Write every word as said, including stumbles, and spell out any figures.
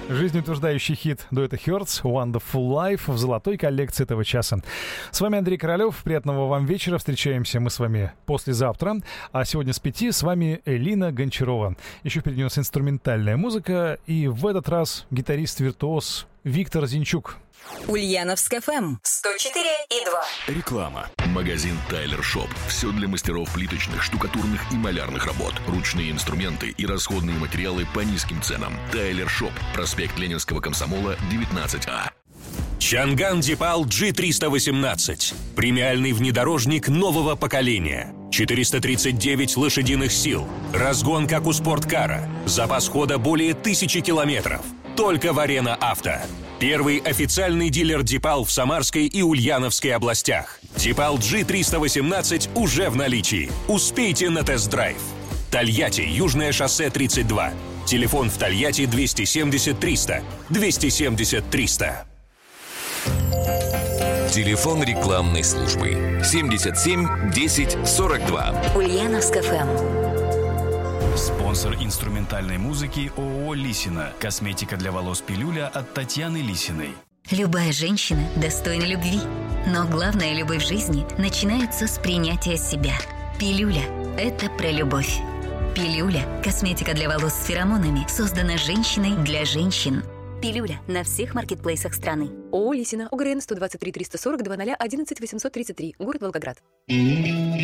Жизнеутверждающий хит дуэта Hertz «Wonderful Life» в золотой коллекции этого часа. С вами Андрей Королёв. Приятного вам вечера. Встречаемся мы с вами послезавтра. А сегодня с пяти с вами Элина Гончарова. Еще впереди у нас инструментальная музыка. И в этот раз гитарист-виртуоз Виктор Зинчук. Ульяновск эф эм сто четыре и два. Реклама. Магазин Тайлер Шоп. Все для мастеров плиточных, штукатурных и малярных работ. Ручные инструменты и расходные материалы по низким ценам. Тайлер Шоп. Проспект Ленинского комсомола, девятнадцать А. Чанган Дипал джи триста восемнадцать. Премиальный внедорожник нового поколения. четыреста тридцать девять лошадиных сил. Разгон, как у спорткара. Запас хода более тысячи километров. Только в Арена Авто. Первый официальный дилер Дипал в Самарской и Ульяновской областях. Дипал джи триста восемнадцать уже в наличии. Успейте на тест-драйв. Тольятти, Южное шоссе тридцать два. Телефон в Тольятти двести семьдесят триста. двести семьдесят триста. Телефон рекламной службы семьдесят семь десять сорок два. Ульяновск эф эм. Спонсор инструментальной музыки ООО «Лисина». Косметика для волос «Пилюля» от Татьяны Лисиной. Любая женщина достойна любви. Но главная любовь в жизни начинается с принятия себя. «Пилюля» — это про любовь. «Пилюля» — косметика для волос с феромонами, создана женщиной для женщин. «Пилюля» на всех маркетплейсах страны. ООО «Лисина», ОГРН сто двадцать три триста сорок два ноль одиннадцать восемьсот тридцать три, город Волгоград.